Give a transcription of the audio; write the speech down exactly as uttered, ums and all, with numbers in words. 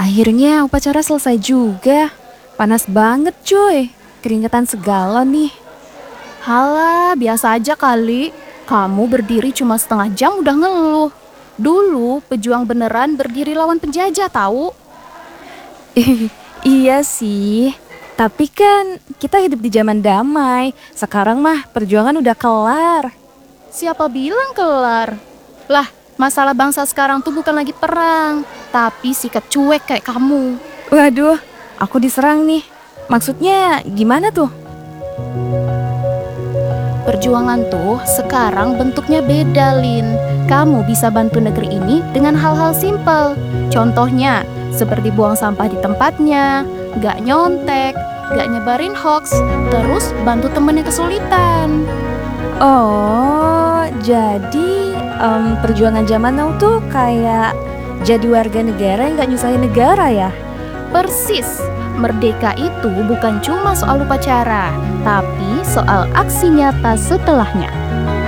Akhirnya upacara selesai juga. Panas banget cuy, keringetan segala nih. Halah, biasa aja kali. Kamu berdiri cuma setengah jam udah ngeluh. Dulu pejuang beneran berdiri lawan penjajah tahu. Iya sih, tapi kan kita hidup di zaman damai. Sekarang mah perjuangan udah kelar. Siapa bilang kelar? Lah, masalah bangsa sekarang tuh bukan lagi perang, tapi sikap cuek kayak kamu. Waduh, aku diserang nih. Maksudnya gimana tuh? Perjuangan tuh sekarang bentuknya beda, Lin. Kamu bisa bantu negeri ini dengan hal-hal simpel. Contohnya, seperti buang sampah di tempatnya, gak nyontek, gak nyebarin hoax, terus bantu temen yang kesulitan. Oh, jadi em, perjuangan zaman now tuh kayak jadi warga negara yang gak nyusahin negara ya? Persis, merdeka itu bukan cuma soal upacara, tapi soal aksi nyata setelahnya.